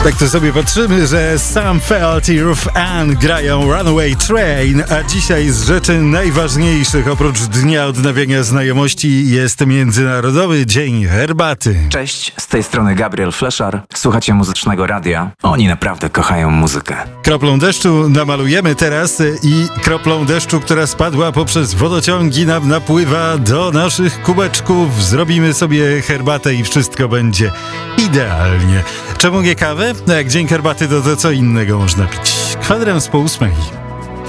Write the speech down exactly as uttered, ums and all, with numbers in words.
Tak to sobie patrzymy, że Sam Felt i Ruth Ann grają Runaway Train, a dzisiaj z rzeczy najważniejszych oprócz Dnia Odnawiania Znajomości jest Międzynarodowy Dzień Herbaty. Cześć, z tej strony Gabriel Fleszar. Słuchacie Muzycznego Radia. Oni naprawdę kochają muzykę. Kroplą deszczu namalujemy teraz i kroplą deszczu, która spadła poprzez wodociągi, nam napływa do naszych kubeczków. Zrobimy sobie herbatę i wszystko będzie idealnie. Czemu nie kawę? No jak Dzień Herbaty, to, to co innego można pić. Kwadrans po ósmej.